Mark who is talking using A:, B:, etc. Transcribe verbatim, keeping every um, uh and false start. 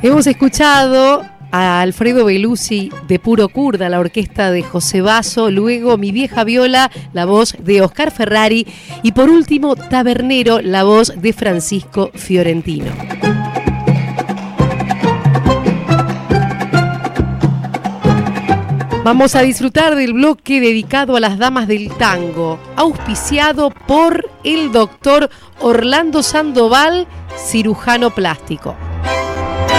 A: Hemos escuchado a Alfredo Belusi de Puro Kurda, la orquesta de José Basso, luego Mi Vieja Viola, la voz de Oscar Ferrari y por último Tabernero, la voz de Francisco Fiorentino. Vamos a disfrutar del bloque dedicado a las damas del tango, auspiciado por el doctor Orlando Sandoval, cirujano plástico.